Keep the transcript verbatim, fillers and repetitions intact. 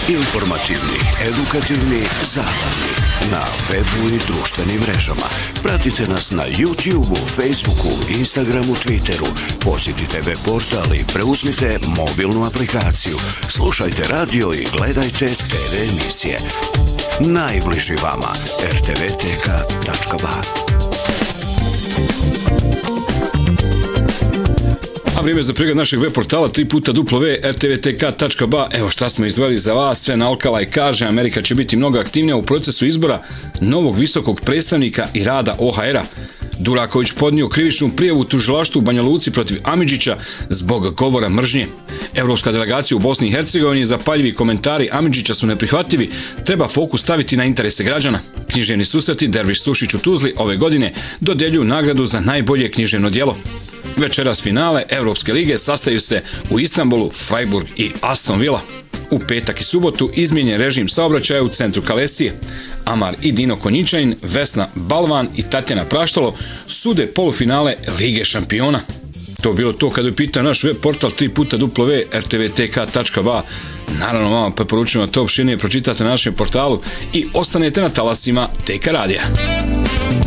Informativni, edukativni, zabavni. Na webu i društvenim mrežama. Pratite nas na YouTubeu, Facebooku, Instagramu, Twitteru. Posjetite web portal i preuzmite mobilnu aplikaciju. Slušajte radio i gledajte te ve emisije. Najbliži vama er te ve te ka tačka ba. A vrijeme za pregled našeg web portala tri puta w er te ve te ka tačka ba. Evo šta smo izdvojili za vas, sve nalkala i kaže Amerika će biti mnogo aktivnija u procesu izbora novog visokog predstavnika i rada o ha era. Duraković podnio krivičnu prijavu u tužilaštvu u Banja Luci protiv Amidžića zbog govora mržnje. Evropska delegacija u Bosni i Hercegovini, zapaljivi komentari Amidžića su neprihvatljivi, treba fokus staviti na interese građana. Književni susreti Derviš Sušić u Tuzli ove godine dodjeljuju nagradu za najbolje književno djelo. Večeras finale Evropske lige sastaju se u Istanbulu, Freiburg i Aston Villa. U petak i subotu izmijenjen režim saobraćaja u centru Kalesije. Amar i Dino Konjičanin, Vesna Balvan i Tatjana Praštalo sude polufinale Lige šampiona. To je bilo to kada je pitao naš web portal tri puta w er te ve te ka tačka ba. Naravno, vama preporučujem da to opširnije pročitate na našem portalu i ostanete na talasima te ka radija.